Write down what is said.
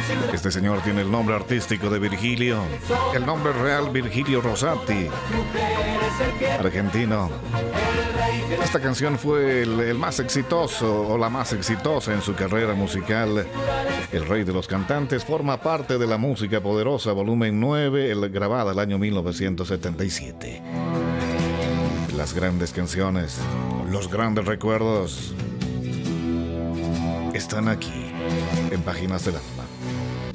Este señor tiene el nombre artístico de Virgilio, el nombre real Virgilio Rosati, argentino. Esta canción fue el más exitoso o la más exitosa en su carrera musical. El rey de los cantantes forma parte de La Música Poderosa, volumen 9, grabada el año 1977. Las grandes canciones, los grandes recuerdos están aquí en Páginas del Alma.